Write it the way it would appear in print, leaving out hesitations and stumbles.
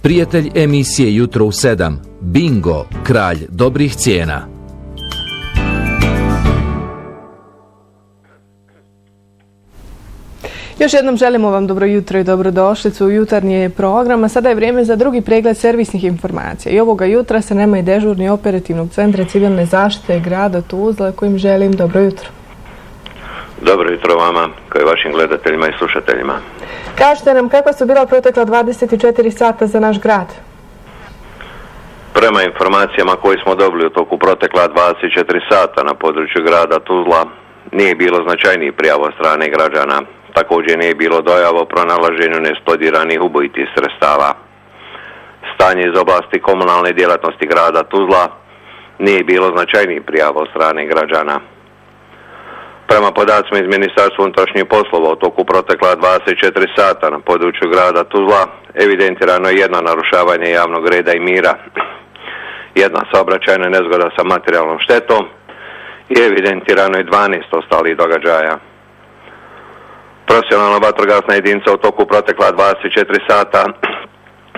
Prijatelj emisije Jutro u 7. Bingo, kralj dobrih cijena. Još jednom želimo vam dobro jutro i dobrodošlicu u jutarnji program, a sada je vrijeme za drugi pregled servisnih informacija. I ovoga jutra sa nama je dežurni operativnog centra civilne zaštite grada Tuzla, kojim želim dobro jutro. Dobro jutro vama, kao i vašim gledateljima i slušateljima. Kažete nam kakva su bila protekla 24 sata za naš grad? Prema informacijama koje smo dobili u toku protekla 24 sata na području grada Tuzla, nije bilo značajnijih prijava od strane građana. Također nije bilo dojava o pronalaženju neeksplodiranih ubojitih sredstava. Stanje iz oblasti komunalne djelatnosti grada Tuzla, nije bilo značajnijih prijava od strane građana. Prema podacima iz Ministarstva unutrašnjih poslova u toku protekla 24 sata na području grada Tuzla evidentirano je jedno narušavanje javnog reda i mira, jedna saobraćajna nezgoda sa materijalnom štetom i evidentirano je 12 ostalih događaja. Profesionalna vatrogasna jedinica u toku protekla 24 sata